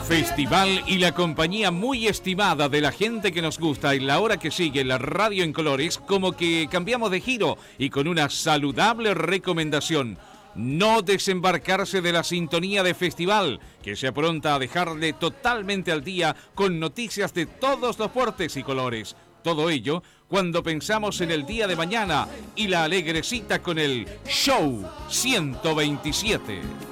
Festival y la compañía muy estimada de la gente que nos gusta en la hora que sigue la radio en colores, como que cambiamos de giro y con una saludable recomendación: no desembarcarse de la sintonía de Festival, que se apronta a dejarle totalmente al día con noticias de todos los portes y colores. Todo ello cuando pensamos en el día de mañana y la alegre cita con el Show 127.